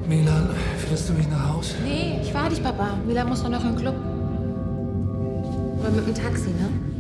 Milan, fährst du mich nach Haus? Nee, ich fahr dich, Papa. Milan muss noch in den Club. Aber mit dem Taxi, ne?